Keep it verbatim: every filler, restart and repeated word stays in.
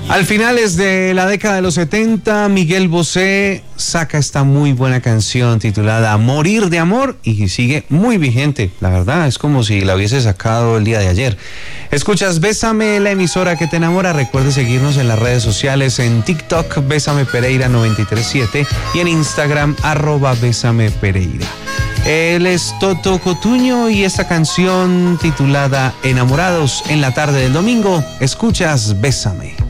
Al finales de la década de los setenta, Miguel Bosé saca esta muy buena canción titulada Morir de Amor y sigue muy vigente. La verdad, es como si la hubiese sacado el día de ayer. Escuchas Bésame, la emisora que te enamora. Recuerde seguirnos en las redes sociales, en TikTok, Bésame Pereira noventa y tres siete y en Instagram, arroba Bésame Pereira. Él es Toto Cotuño y esta canción titulada Enamorados en la tarde del domingo. Escuchas Bésame.